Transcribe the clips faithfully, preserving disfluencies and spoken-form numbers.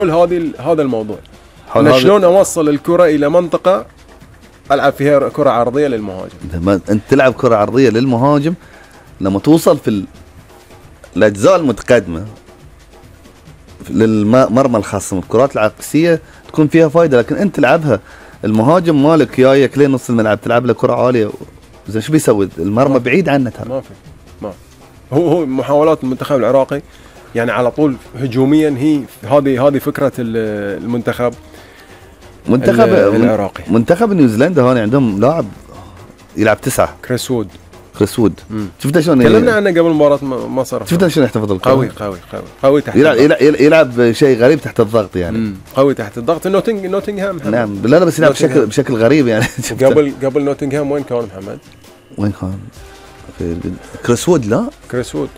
هذه هذا الموضوع أنا شلون اوصل الكره الى منطقه العب فيها كره عرضيه للمهاجم. انت تلعب كره عرضيه للمهاجم لما توصل في الاجزاء المتقدمه للمرمى الخصم، الكرات العكسيه تكون فيها فايده، لكن انت تلعبها المهاجم مالك جايك لين نص الملعب تلعب له كره عاليه، زين شو بيسوي؟ المرمى بعيد عنه ترى. ما في ما هو هو محاولات المنتخب العراقي يعني على طول هجوميا، هي هذه هذه فكره المنتخب منتخب العراقي. منتخب نيوزيلندا هون عندهم لاعب يلعب تسعه، كريس وود. كريس وود شفت شلون تكلمنا عنه قبل مباراه مصر، شفت شلون يحتفظ الكره، قوي قوي قوي قوي تحت يلعب, يلعب, يلعب شيء غريب تحت الضغط يعني. مم. قوي تحت الضغط. نوتنج نوتنغهام محمد. نعم لا لا بس يلعب بشكل بشكل غريب يعني. قبل قبل نوتنغهام وين كان محمد؟ وين كان؟ في كريس وود. لا كريس وود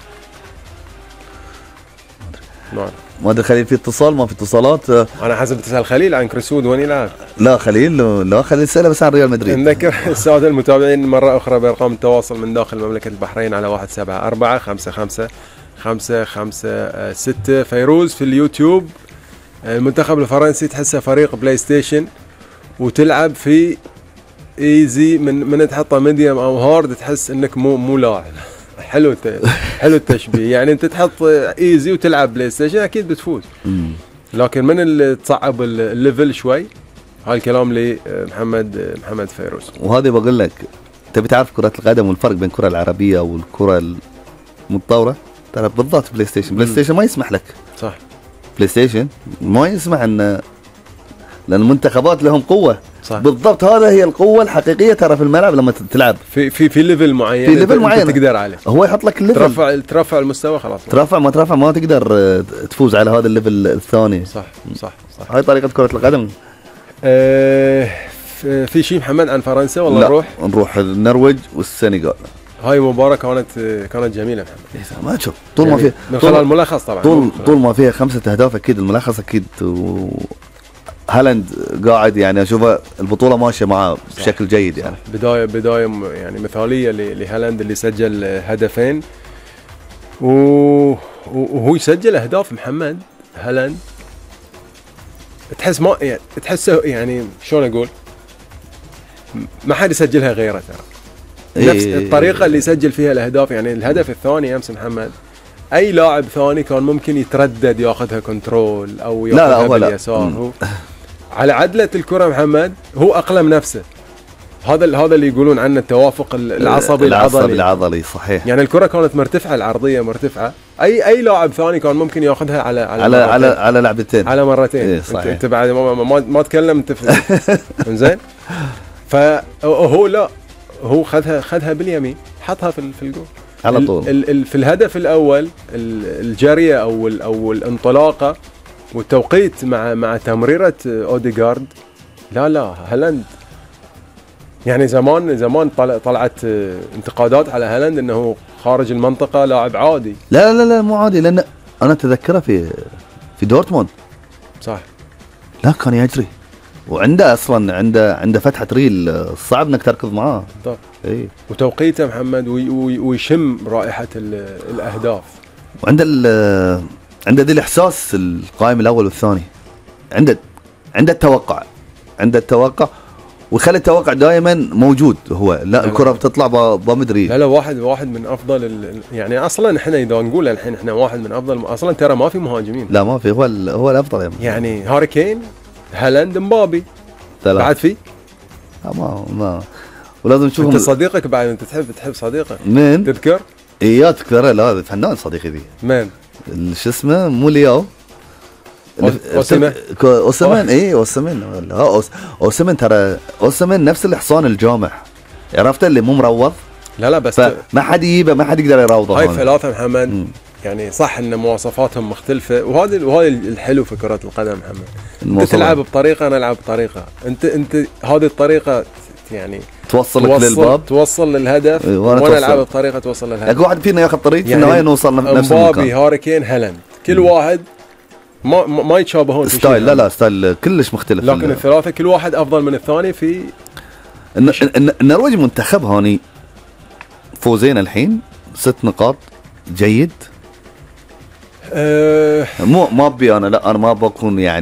نعم. ما ادري خليل في اتصال ما في اتصالات. انا حسب تسال خليل عن كريس وود وين يلعب. لا خليل لا خليل سأله بس عن ريال مدريد. نذكر الساده المتابعين مره اخرى بارقام التواصل من داخل مملكه البحرين على واحد سبعة أربعة خمسة خمسة خمسة خمسة ستة. فيروز في اليوتيوب، المنتخب الفرنسي تحسه فريق بلاي ستيشن وتلعب في ايزي، من من تحطه ميديوم او هارد تحس انك مو مو لاعب. حلو حلو التشبيه يعني. انت تحط ايزي وتلعب بلاي ستيشن اكيد بتفوز، لكن من اللي تصعب الليفل شوي. هاي الكلام لمحمد محمد فيروز. وهذا بقول لك تبي تعرف كرة القدم والفرق بين الكرة العربية والكرة المتطورة، ترى بالضبط بلاي ستيشن بلاي ستيشن ما يسمح لك. صح. بلاي ستيشن ما يسمح ان، لان المنتخبات لهم قوة. صح. بالضبط هذا هي القوة الحقيقية ترى في الملعب لما تلعب في في في ليفل معين، في ليفل معين تقدر عليه. هو يحط لك الليفل، ترفع ترفع المستوى خلاص. ترفع ما ترفع ما تقدر تفوز على هذا الليفل الثاني. صح صح صح. هاي طريقة كرة القدم. أه في شيء محمد عن فرنسا ولا لا نروح؟ نروح النرويج والسنغال. هاي مباراة كانت كانت جميلة محمد. ما تشوف طول ما فيها من خلال الملخص طبعا، طول طول ما فيها خمسة أهداف أكيد الملخص أكيد. و هالاند قاعد يعني أشوفه البطولة ماشية معه بشكل جيد يعني. صح. بداية بداية يعني مثالية لهالاند اللي سجل هدفين و... وهو يسجل أهداف محمد. هالاند تحس ما يعني تحسه يعني شلون أقول، ما حد يسجلها غيره ترى. نفس إيه الطريقة اللي يسجل فيها الأهداف يعني. الهدف الثاني أمس محمد أي لاعب ثاني كان ممكن يتردد ياخذها كنترول أو ياخذها باليسار. هو على عدلة الكرة محمد هو أقلم نفسه. هذا هذا اللي يقولون عنه التوافق العصبي العضلي. العضلي صحيح. يعني الكرة كانت مرتفعة، العرضية مرتفعة، أي أي لاعب ثاني كان ممكن ياخذها على على على على, على لعبتين على مرتين. إيه صحيح. انت بعد ما ما, ما تكلم انت زين. فهو لا هو خذها خذها باليمين حطها في في الجول على طول. ال ال في الهدف الاول الجاريه او ال او الانطلاقه والتوقيت مع مع تمريره اوديغارد. لا لا هالاند يعني زمان زمان طلعت انتقادات على هالاند انه خارج المنطقه لاعب عادي. لا لا لا مو عادي، لان انا اتذكره في في دورتموند. صح. لا كان يجري وعنده اصلا عنده عنده فتحه ريل صعب انك تركض معاه. بالضبط. اي وتوقيته محمد ويشم رائحه الاهداف. وعنده عنده ذي الاحساس القائم الاول والثاني. عنده عنده التوقع عنده التوقع ويخلي التوقع دائما موجود. هو لا الكره بتطلع بمدري. لا لا واحد واحد من افضل يعني اصلا احنا اذا نقول الحين احنا واحد من افضل اصلا ترى ما في مهاجمين. لا ما في، هو هو الافضل يعني, يعني هاري كين هالاند مبابي بعد في ما ما ولازم تشوفهم. انت صديقك بعد انت تحب تحب صديقك من تذكر؟ اياه تذكره. لا هذا فنان صديقي ذي. من شو اسمه مو لياو اوسمان. اوسمان اي اوسمان اوسمان ترى اوسمان نفس الحصان الجامح، عرفته اللي مو مروض. لا لا بس ما حد يجيبه ما حد يقدر يروضه. هاي ثلاثه محمد م. يعني صح ان مواصفاتهم مختلفه، وهذا وهذا الحلو في كره القدم محمد. انت تلعب بطريقه انا العب بطريقه، انت انت هذه الطريقه يعني توصلك توصل للباب، توصل للهدف، وانا العب بطريقه توصل للهدف. اكو واحد فينا ياخذ طريق يعني في النهايه نوصل لنفس المكان. مبابي هاري كين هالاند كل م. واحد ما ما يتشابهون في ستايل. لا لا ستايل كلش مختلف، لكن الثلاثه كل واحد افضل من الثاني في النرويج. منتخب هاني فوزين الحين ست نقاط جيد. أه مو ما ابي انا، لا انا ما بكون يعني